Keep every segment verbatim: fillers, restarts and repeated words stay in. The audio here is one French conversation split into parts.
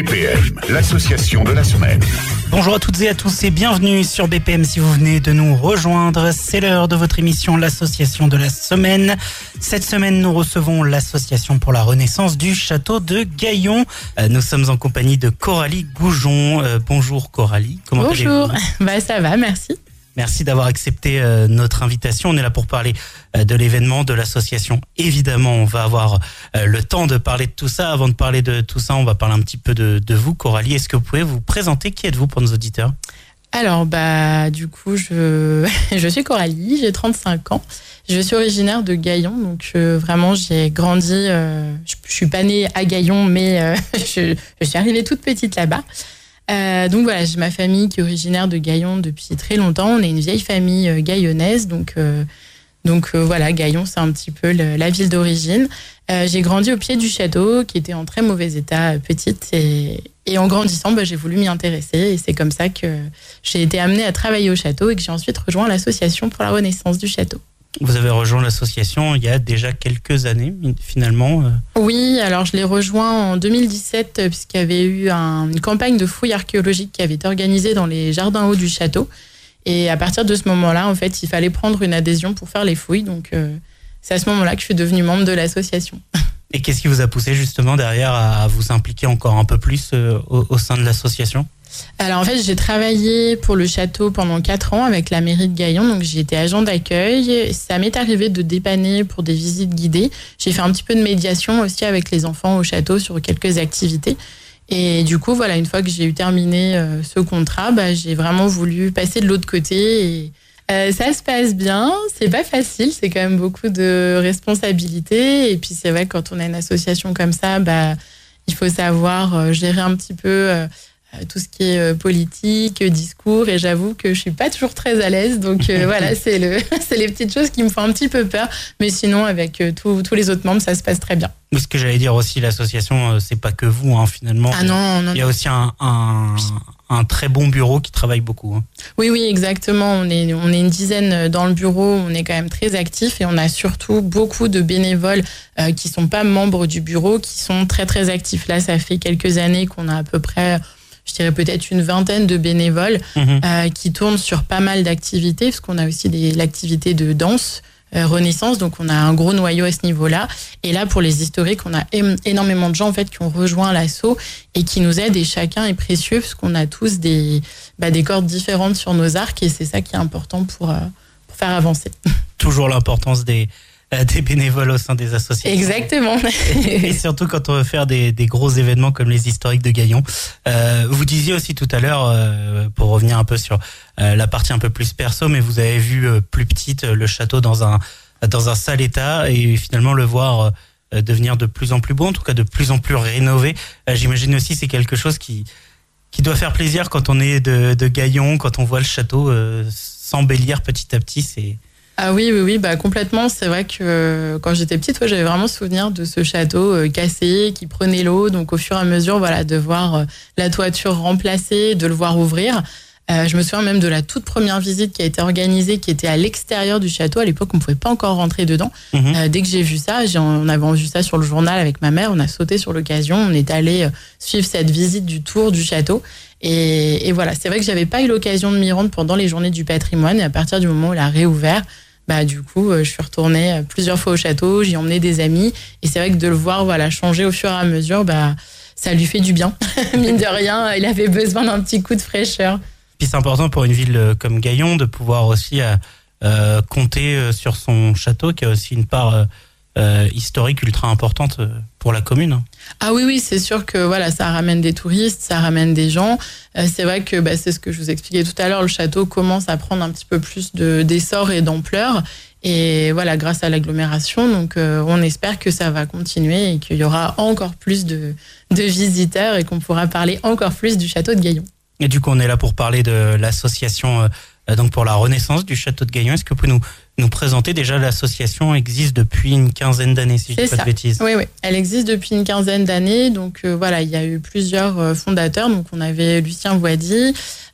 B P M, l'association de la semaine. Bonjour à toutes et à tous et bienvenue sur B P M si vous venez de nous rejoindre. C'est l'heure de votre émission l'association de la semaine. Cette semaine, nous recevons l'association pour la renaissance du château de Gaillon. Nous sommes en compagnie de Coralie Goujon. Euh, bonjour Coralie, comment allez-vous ? Bonjour, bah, ça va, merci. Merci d'avoir accepté euh, notre invitation. On est là pour parler euh, de l'événement, de l'association. Évidemment, on va avoir euh, le temps de parler de tout ça. Avant de parler de tout ça, on va parler un petit peu de, de vous, Coralie. Est-ce que vous pouvez vous présenter ? Qui êtes-vous pour nos auditeurs ? Alors, bah, du coup, je, je suis Coralie, j'ai trente-cinq ans. Je suis originaire de Gaillon, donc euh, vraiment, j'ai grandi. Euh, je, je suis pas née à Gaillon, mais euh, je, je suis arrivée toute petite là-bas. Euh, donc voilà, j'ai ma famille qui est originaire de Gaillon depuis très longtemps. On est une vieille famille euh, gaillonnaise, donc euh, donc euh, voilà, Gaillon c'est un petit peu le, la ville d'origine. Euh, j'ai grandi au pied du château, qui était en très mauvais état, euh, petite, et, et en grandissant, bah, j'ai voulu m'y intéresser, et c'est comme ça que j'ai été amenée à travailler au château et que j'ai ensuite rejoint l'association pour la renaissance du château. Vous avez rejoint l'association il y a déjà quelques années, finalement. Oui, alors je l'ai rejoint en deux mille dix-sept, puisqu'il y avait eu un, une campagne de fouilles archéologiques qui avait été organisée dans les jardins hauts du château. Et à partir de ce moment-là, en fait, il fallait prendre une adhésion pour faire les fouilles. Donc, euh, c'est à ce moment-là que je suis devenue membre de l'association. Et qu'est-ce qui vous a poussé justement derrière à vous impliquer encore un peu plus euh, au, au sein de l'association ? Alors en fait, j'ai travaillé pour le château pendant quatre ans avec la mairie de Gaillon, donc j'ai été agent d'accueil. Ça m'est arrivé de dépanner pour des visites guidées. J'ai fait un petit peu de médiation aussi avec les enfants au château sur quelques activités. Et du coup, voilà, une fois que j'ai eu terminé euh, ce contrat, bah, j'ai vraiment voulu passer de l'autre côté. Et euh, ça se passe bien, c'est pas facile, c'est quand même beaucoup de responsabilités. Et puis c'est vrai que quand on a une association comme ça, bah, il faut savoir euh, gérer un petit peu euh, tout ce qui est politique, discours, et j'avoue que je suis pas toujours très à l'aise, donc euh, voilà, c'est le, c'est les petites choses qui me font un petit peu peur, mais sinon avec euh, tous, tous les autres membres, ça se passe très bien. Oui, ce que j'allais dire aussi, l'association, c'est pas que vous, hein, finalement. Ah non, non. Il y a aussi un, un, un très bon bureau qui travaille beaucoup. Hein. Oui, oui, exactement. On est, on est une dizaine dans le bureau, on est quand même très actifs, et on a surtout beaucoup de bénévoles euh, qui sont pas membres du bureau, qui sont très très actifs. Là, ça fait quelques années qu'on a à peu près, je dirais peut-être une vingtaine de bénévoles mmh. euh, qui tournent sur pas mal d'activités, parce qu'on a aussi des, l'activité de danse, euh, Renaissance, donc on a un gros noyau à ce niveau-là. Et là, pour les historiques, on a é- énormément de gens en fait qui ont rejoint l'asso et qui nous aident, et chacun est précieux, parce qu'on a tous des, bah, des cordes différentes sur nos arcs, et c'est ça qui est important pour, euh, pour faire avancer. Toujours l'importance des des bénévoles au sein des associations. Exactement. Et surtout quand on veut faire des, des gros événements comme les historiques de Gaillon. Euh, vous disiez aussi tout à l'heure, euh, pour revenir un peu sur euh, la partie un peu plus perso, mais vous avez vu euh, plus petite euh, le château dans un dans un sale état, et finalement le voir euh, devenir de plus en plus beau, en tout cas de plus en plus rénové. Euh, j'imagine aussi c'est quelque chose qui qui doit faire plaisir quand on est de, de Gaillon, quand on voit le château euh, s'embellir petit à petit. C'est Ah oui, oui, oui, bah complètement. C'est vrai que euh, quand j'étais petite, ouais, j'avais vraiment souvenir de ce château euh, cassé, qui prenait l'eau. Donc au fur et à mesure, voilà, de voir euh, la toiture remplacée, de le voir ouvrir. Euh, je me souviens même de la toute première visite qui a été organisée, qui était à l'extérieur du château. À l'époque, on ne pouvait pas encore rentrer dedans. Mmh. Euh, dès que j'ai vu ça, j'ai, on avait vu ça sur le journal avec ma mère. On a sauté sur l'occasion. On est allé euh, suivre cette visite du tour du château. Et, et voilà, c'est vrai que j'avais pas eu l'occasion de m'y rendre pendant les journées du patrimoine. Et à partir du moment où il a réouvert, bah du coup, je suis retournée plusieurs fois au château, j'y emmenais des amis, et c'est vrai que de le voir, voilà, changer au fur et à mesure, bah ça lui fait du bien. Mine de rien, il avait besoin d'un petit coup de fraîcheur. Puis c'est important pour une ville comme Gaillon de pouvoir aussi euh, euh, compter sur son château, qui a aussi une part euh, euh, historique ultra importante pour la commune. Ah oui, oui, c'est sûr que voilà, ça ramène des touristes, ça ramène des gens. Euh, c'est vrai que bah, c'est ce que je vous expliquais tout à l'heure, le château commence à prendre un petit peu plus de, d'essor et d'ampleur. Et voilà, grâce à l'agglomération, donc euh, on espère que ça va continuer et qu'il y aura encore plus de, de visiteurs et qu'on pourra parler encore plus du château de Gaillon. Et du coup, on est là pour parler de l'association euh, donc pour la renaissance du château de Gaillon. Est-ce que vous pouvez nous, nous présenter déjà l'association existe depuis une quinzaine d'années, si je ne dis pas de bêtises. Oui, oui, elle existe depuis une quinzaine d'années. Donc euh, voilà, il y a eu plusieurs fondateurs. Donc on avait Lucien Voidy,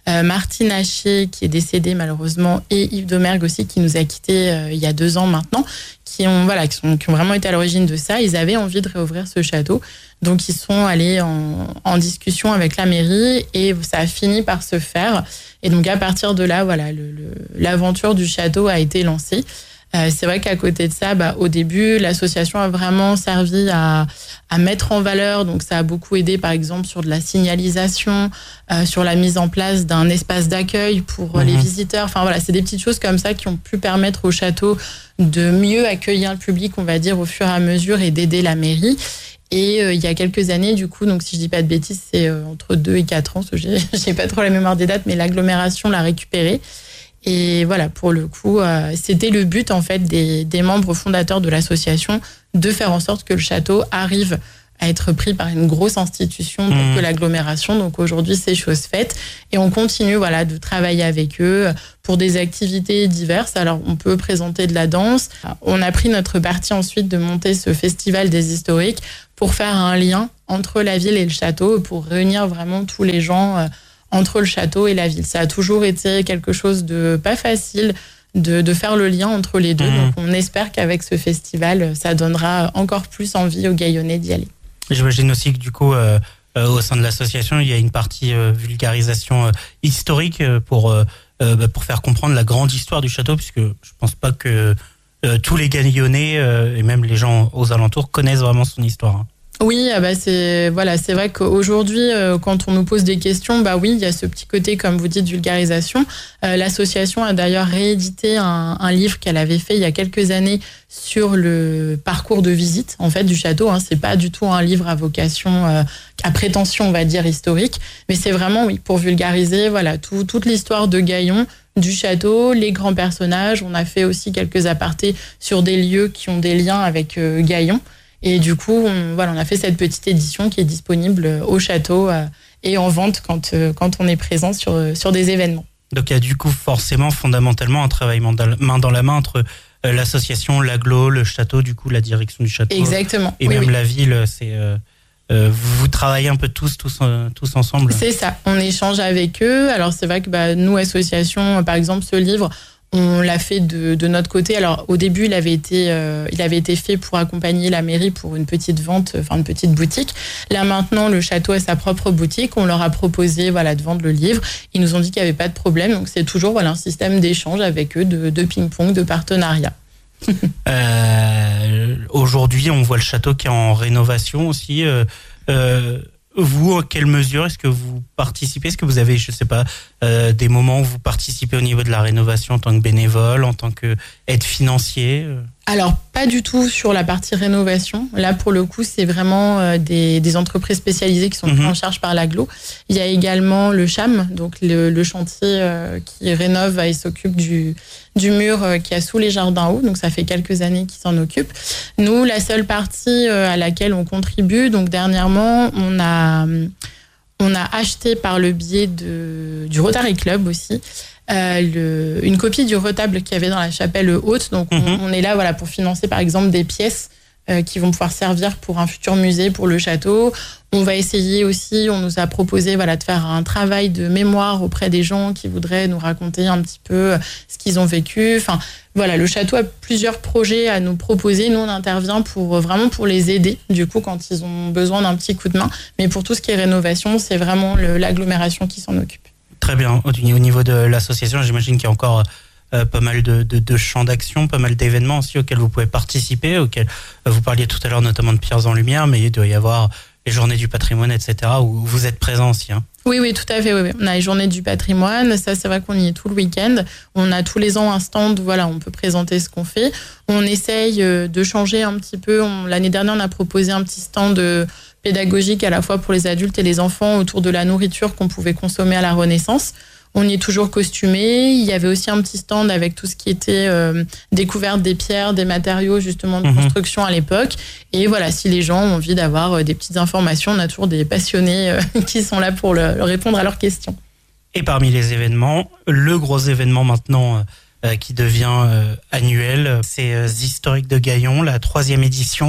euh, Martine Haché qui est décédée malheureusement et Yves Domergue aussi qui nous a quittés euh, il y a deux ans maintenant, qui ont voilà qui, sont, qui ont vraiment été à l'origine de ça. Ils avaient envie de réouvrir ce château, donc ils sont allés en, en discussion avec la mairie et ça a fini par se faire. Et donc à partir de là, voilà, le, le, l'aventure du château a été lancée. Euh, c'est vrai qu'à côté de ça, bah, au début, l'association a vraiment servi à, à mettre en valeur. Donc, ça a beaucoup aidé, par exemple, sur de la signalisation, euh, sur la mise en place d'un espace d'accueil pour mmh. les visiteurs. Enfin, voilà, c'est des petites choses comme ça qui ont pu permettre au château de mieux accueillir le public, on va dire, au fur et à mesure et d'aider la mairie. Et euh, il y a quelques années, du coup, donc si je dis pas de bêtises, c'est euh, entre deux et quatre ans, parce que j'ai, j'ai pas trop la mémoire des dates, mais l'agglomération l'a récupéré. Et voilà, pour le coup, euh, c'était le but en fait des, des membres fondateurs de l'association de faire en sorte que le château arrive à être pris par une grosse institution mmh. que l'agglomération. Donc aujourd'hui, c'est chose faite et on continue voilà de travailler avec eux pour des activités diverses. Alors on peut présenter de la danse. On a pris notre parti ensuite de monter ce festival des historiques pour faire un lien entre la ville et le château, pour réunir vraiment tous les gens euh, entre le château et la ville. Ça a toujours été quelque chose de pas facile de, de faire le lien entre les deux. Mmh. Donc on espère qu'avec ce festival, ça donnera encore plus envie aux Gaillonnais d'y aller. J'imagine aussi que du coup, euh, euh, au sein de l'association, il y a une partie euh, vulgarisation euh, historique pour, euh, euh, pour faire comprendre la grande histoire du château, puisque je pense pas que euh, tous les Gaillonnais euh, et même les gens aux alentours connaissent vraiment son histoire. Hein. Oui, ah bah c'est voilà, c'est vrai qu'aujourd'hui, euh, quand on nous pose des questions, bah oui, il y a ce petit côté, comme vous dites, vulgarisation. Euh, l'association a d'ailleurs réédité un, un livre qu'elle avait fait il y a quelques années sur le parcours de visite en fait du château. Hein. C'est pas du tout un livre à vocation, euh, à prétention, on va dire historique, mais c'est vraiment oui pour vulgariser voilà tout, toute l'histoire de Gaillon, du château, les grands personnages. On a fait aussi quelques apartés sur des lieux qui ont des liens avec euh, Gaillon. Et du coup, on, voilà, on a fait cette petite édition qui est disponible au château euh, et en vente quand, euh, quand on est présent sur, sur des événements. Donc il y a du coup forcément, fondamentalement, un travail main dans la main entre euh, l'association, l'agglo, le château, du coup la direction du château. Exactement. Et oui, même oui. la ville, c'est... Euh, euh, vous, vous travaillez un peu tous, tous, euh, tous ensemble. C'est ça, on échange avec eux. Alors c'est vrai que bah, nous, association, par exemple, ce livre... On l'a fait de, de notre côté. Alors au début, il avait été, euh, il avait été fait pour accompagner la mairie pour une petite vente, enfin une petite boutique. Là maintenant, le château a sa propre boutique. On leur a proposé, voilà, de vendre le livre. Ils nous ont dit qu'il n'y avait pas de problème. Donc c'est toujours, voilà, un système d'échange avec eux, de, de ping-pong, de partenariat. euh, aujourd'hui, on voit le château qui est en rénovation aussi. Euh, euh, Vous, à quelle mesure est-ce que vous participez? Est-ce que vous avez, je sais pas, euh, des moments où vous participez au niveau de la rénovation en tant que bénévole, en tant qu'aide financier? Alors, pas du tout sur la partie rénovation. Là, pour le coup, c'est vraiment euh, des, des entreprises spécialisées qui sont prises mmh. en charge par l'agglo. Il y a également le CHAM, donc le, le chantier euh, qui rénove et s'occupe du, du mur euh, qui a sous les jardins hauts. Donc, ça fait quelques années qu'ils s'en occupent. Nous, la seule partie euh, à laquelle on contribue, donc dernièrement, on a, on a acheté par le biais de, du Rotary Club aussi, Euh, le, une copie du retable qu'il y avait dans la chapelle haute. Donc, on, mmh. on est là voilà, pour financer, par exemple, des pièces euh, qui vont pouvoir servir pour un futur musée, pour le château. On va essayer aussi, on nous a proposé voilà, de faire un travail de mémoire auprès des gens qui voudraient nous raconter un petit peu ce qu'ils ont vécu. Enfin, voilà, le château a plusieurs projets à nous proposer. Nous, on intervient pour, vraiment pour les aider, du coup, quand ils ont besoin d'un petit coup de main. Mais pour tout ce qui est rénovation, c'est vraiment le, l'agglomération qui s'en occupe. Très bien. Au niveau de l'association, j'imagine qu'il y a encore euh, pas mal de, de, de champs d'action, pas mal d'événements aussi auxquels vous pouvez participer, auxquels euh, vous parliez tout à l'heure notamment de Pierres en Lumière, mais il doit y avoir les journées du patrimoine, et cetera, où vous êtes présents aussi. Hein. Oui, oui, tout à fait. Oui, oui. On a les journées du patrimoine. Ça, c'est vrai qu'on y est tout le week-end. On a tous les ans un stand. Voilà, on peut présenter ce qu'on fait. On essaye de changer un petit peu. On, l'année dernière, on a proposé un petit stand pédagogique à la fois pour les adultes et les enfants autour de la nourriture qu'on pouvait consommer à la Renaissance. On y est toujours costumé. Il y avait aussi un petit stand avec tout ce qui était euh, découverte des pierres, des matériaux justement de mmh. construction à l'époque. Et voilà, si les gens ont envie d'avoir euh, des petites informations, on a toujours des passionnés euh, qui sont là pour le, répondre à leurs questions. Et parmi les événements, le gros événement maintenant euh, qui devient euh, annuel, c'est euh, Historiques de Gaillon, la troisième édition.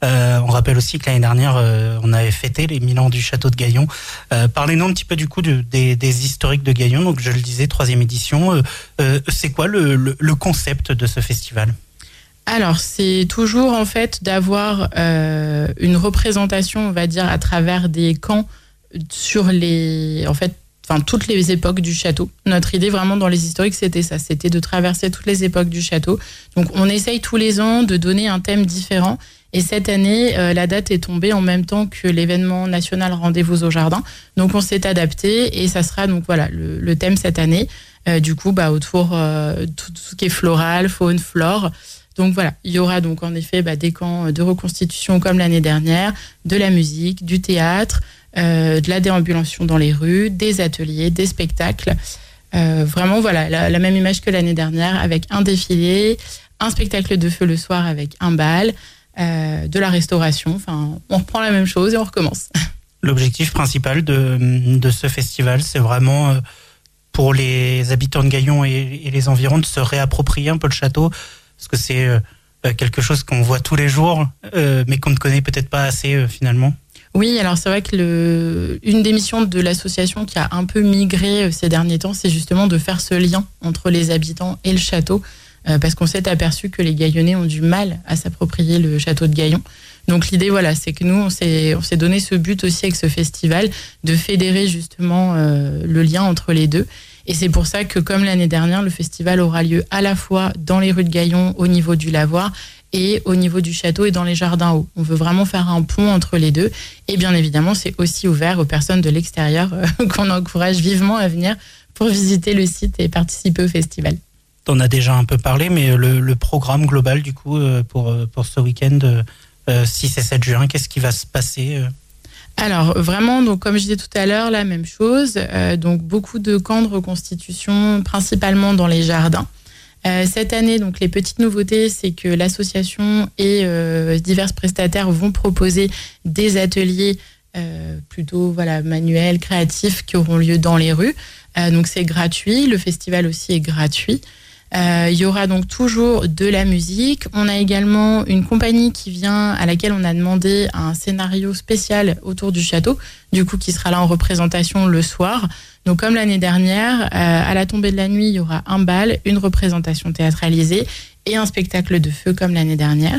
Euh, on rappelle aussi que l'année dernière, euh, on avait fêté les mille ans du château de Gaillon. Euh, parlez-nous un petit peu du coup de, des, des historiques de Gaillon. Donc je le disais, troisième édition. Euh, euh, c'est quoi le, le, le concept de ce festival ? Alors, c'est toujours en fait d'avoir euh, une représentation, on va dire, à travers des camps sur les, en fait, enfin toutes les époques du château. Notre idée vraiment dans les historiques, c'était ça, c'était de traverser toutes les époques du château. Donc, on essaye tous les ans de donner un thème différent. Et cette année, euh, la date est tombée en même temps que l'événement national Rendez-vous au Jardin. Donc, on s'est adapté et ça sera donc voilà le, le thème cette année. Euh, du coup, bah autour euh, tout, tout ce qui est floral, faune, flore. Donc voilà, il y aura donc en effet bah, des camps de reconstitution comme l'année dernière, de la musique, du théâtre, euh, de la déambulation dans les rues, des ateliers, des spectacles. Euh, vraiment voilà, la, la même image que l'année dernière avec un défilé, un spectacle de feu le soir avec un bal, euh, de la restauration. Enfin, on reprend la même chose et on recommence. L'objectif principal de, de ce festival, c'est vraiment euh, pour les habitants de Gaillon et, et les environs de se réapproprier un peu le château. Parce que c'est euh, quelque chose qu'on voit tous les jours, euh, mais qu'on ne connaît peut-être pas assez euh, finalement. Oui, alors c'est vrai que le, une des missions de l'association qui a un peu migré ces derniers temps, c'est justement de faire ce lien entre les habitants et le château, euh, parce qu'on s'est aperçu que les Gaillonnais ont du mal à s'approprier le château de Gaillon. Donc l'idée, voilà, c'est que nous, on s'est, on s'est donné ce but aussi avec ce festival, de fédérer justement euh, le lien entre les deux. Et c'est pour ça que, comme l'année dernière, le festival aura lieu à la fois dans les rues de Gaillon, au niveau du lavoir, et au niveau du château et dans les jardins hauts. On veut vraiment faire un pont entre les deux. Et bien évidemment, c'est aussi ouvert aux personnes de l'extérieur euh, qu'on encourage vivement à venir pour visiter le site et participer au festival. On a déjà un peu parlé, mais le, le programme global, du coup, pour, pour ce week-end, euh, six et sept juin, qu'est-ce qui va se passer euh Alors vraiment, donc comme je disais tout à l'heure, la même chose. Euh, donc beaucoup de camps de reconstitution, principalement dans les jardins. Euh, cette année, donc les petites nouveautés, c'est que l'association et euh, divers prestataires vont proposer des ateliers euh, plutôt voilà manuels, créatifs, qui auront lieu dans les rues. Euh, donc c'est gratuit. Le festival aussi est gratuit. Euh, il y aura donc toujours de la musique. On a également une compagnie qui vient, à laquelle on a demandé un scénario spécial autour du château, du coup qui sera là en représentation le soir. Donc comme l'année dernière, euh, à la tombée de la nuit, il y aura un bal, une représentation théâtralisée et un spectacle de feu comme l'année dernière.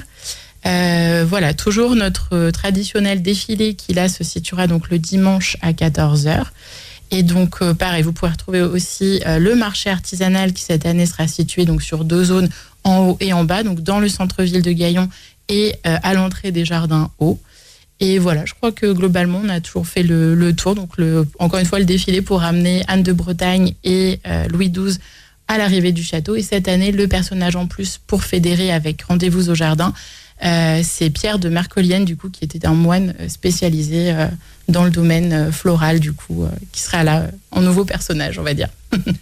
Euh, voilà, toujours notre traditionnel défilé qui là se situera donc le dimanche à quatorze heures. Et donc, euh, pareil, vous pourrez retrouver aussi euh, le marché artisanal qui, cette année, sera situé donc, sur deux zones, en haut et en bas, donc dans le centre-ville de Gaillon et euh, à l'entrée des jardins hauts. Et voilà, je crois que globalement, on a toujours fait le, le tour. Donc, le, encore une fois, le défilé pour ramener Anne de Bretagne et euh, Louis douze à l'arrivée du château. Et cette année, le personnage en plus pour fédérer avec Rendez-vous au Jardin, euh, c'est Pierre de Mercolienne, du coup, qui était un moine spécialisé euh, dans le domaine floral, du coup, euh, qui sera là euh, en nouveau personnage, on va dire.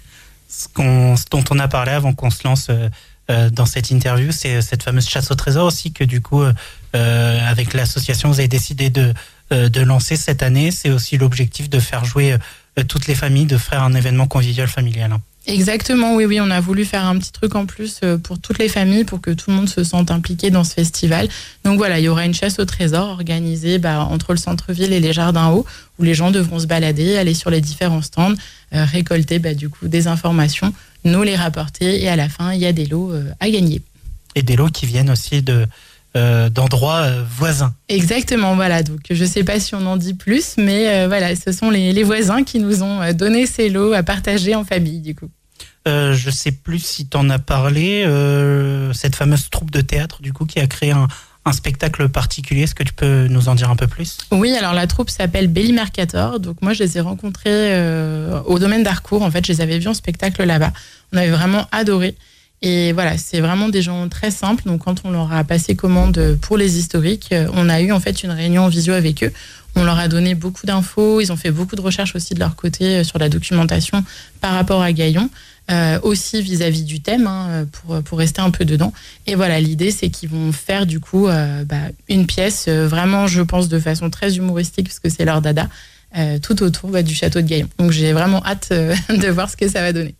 ce, qu'on, ce dont on a parlé avant qu'on se lance euh, euh, dans cette interview, c'est cette fameuse chasse au trésor aussi que, du coup, euh, avec l'association, vous avez décidé de, euh, de lancer cette année. C'est aussi l'objectif de faire jouer euh, toutes les familles, de faire un événement convivial familial. Exactement, oui, oui, on a voulu faire un petit truc en plus pour toutes les familles, pour que tout le monde se sente impliqué dans ce festival. Donc voilà, il y aura une chasse au trésor organisée bah, entre le centre-ville et les jardins hauts, où les gens devront se balader, aller sur les différents stands, euh, récolter bah, du coup des informations, nous les rapporter, et à la fin, il y a des lots euh, à gagner. Et des lots qui viennent aussi de... Euh, d'endroits euh, voisins. Exactement, voilà. Donc, je ne sais pas si on en dit plus, mais euh, voilà, ce sont les, les voisins qui nous ont donné ces lots à partager en famille, du coup. Euh, je ne sais plus si tu en as parlé, euh, cette fameuse troupe de théâtre, du coup, qui a créé un, un spectacle particulier. Est-ce que tu peux nous en dire un peu plus ? Oui, alors la troupe s'appelle Belly Mercator. Donc, moi, je les ai rencontrés euh, au domaine d'Harcourt. En fait, je les avais vus en spectacle là-bas. On avait vraiment adoré. Et voilà, c'est vraiment des gens très simples. Donc, quand on leur a passé commande pour les historiques, on a eu en fait une réunion en visio avec eux. On leur a donné beaucoup d'infos. Ils ont fait beaucoup de recherches aussi de leur côté sur la documentation par rapport à Gaillon, euh, aussi vis-à-vis du thème, hein, pour, pour rester un peu dedans. Et voilà, l'idée, c'est qu'ils vont faire du coup euh, bah, une pièce, euh, vraiment, je pense, de façon très humoristique, parce que c'est leur dada, euh, tout autour bah, du château de Gaillon. Donc, j'ai vraiment hâte euh, de voir ce que ça va donner.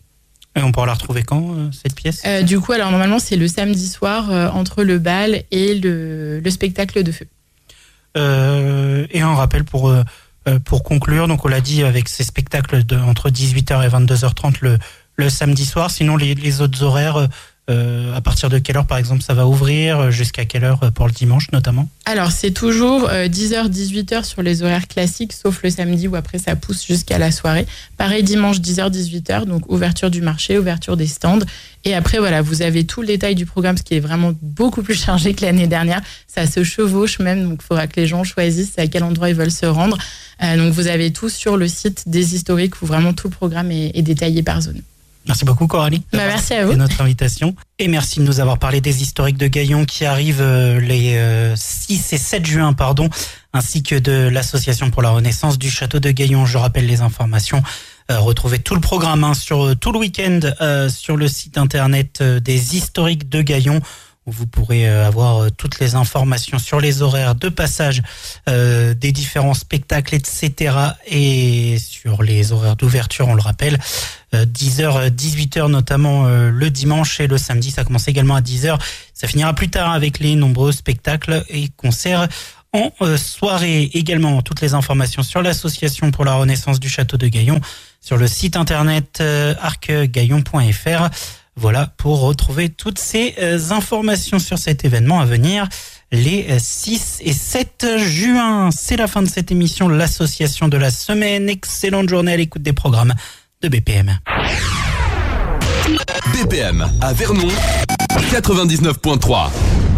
Et on pourra la retrouver quand, euh, cette pièce euh, Du coup, alors normalement, c'est le samedi soir euh, entre le bal et le, le spectacle de feu. Euh, et un rappel pour, euh, pour conclure, donc on l'a dit avec ces spectacles de, entre dix-huit heures et vingt-deux heures trente le, le samedi soir, sinon les, les autres horaires, euh, à partir de quelle heure par exemple ça va ouvrir, jusqu'à quelle heure pour le dimanche notamment? Alors c'est toujours euh, dix heures dix-huit heures sur les horaires classiques, sauf le samedi où après ça pousse jusqu'à la soirée. Pareil dimanche dix heures dix-huit heures, donc ouverture du marché, ouverture des stands. Et après voilà, vous avez tout le détail du programme, ce qui est vraiment beaucoup plus chargé que l'année dernière. Ça se chevauche même, donc il faudra que les gens choisissent à quel endroit ils veulent se rendre. Euh, donc vous avez tout sur le site des historiques où vraiment tout le programme est, est détaillé par zone. Merci beaucoup Coralie. Bah, merci à vous. C'est notre invitation. Et merci de nous avoir parlé des historiques de Gaillon qui arrivent euh, les euh, six et sept juin, pardon, ainsi que de l'association pour la renaissance du château de Gaillon. Je rappelle les informations. Euh, retrouvez tout le programme hein, sur euh, tout le week-end euh, sur le site internet euh, des historiques de Gaillon, où vous pourrez euh, avoir euh, toutes les informations sur les horaires de passage euh, des différents spectacles, et cetera. Et sur les horaires d'ouverture, on le rappelle, euh, dix heures, dix-huit heures notamment euh, le dimanche, et le samedi, ça commence également à dix heures. Ça finira plus tard avec les nombreux spectacles et concerts en euh, soirée. Également, toutes les informations sur l'association pour la renaissance du château de Gaillon sur le site internet euh, arc gaillon point f r. Voilà, pour retrouver toutes ces euh, informations sur cet événement à venir les euh, six et sept juin. C'est la fin de cette émission, l'association de la semaine. Excellente journée à l'écoute des programmes de B P M. B P M à Vernon, quatre-vingt-dix-neuf point trois.